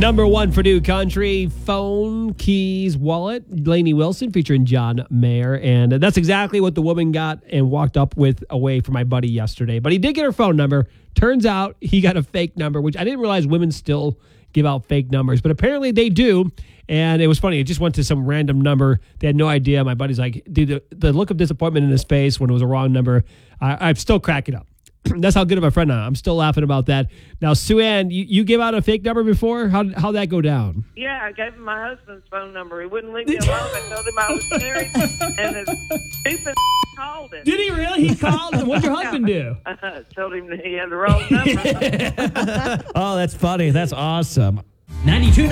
Number one for New Country, Phone, Keys, Wallet, Lainey Wilson featuring John Mayer. And that's exactly what the woman got and walked up with away from my buddy yesterday. But he did get her phone number. Turns out he got a fake number, which I didn't realize women still give out fake numbers. But apparently they do. And it was funny. It just went to some random number. They had no idea. My buddy's like, dude, the look of disappointment in his face when it was a wrong number, I'm still cracking up. That's how good of a friend I am. I'm still laughing about that. Now, Sue Ann, you give out a fake number before? How'd that go down? Yeah, I gave him my husband's phone number. He wouldn't leave me alone. I told him I was married, and his stupid called him. Did he really? He called? What'd your husband do? Told him that he had the wrong number. Oh, that's funny. That's awesome. 92.9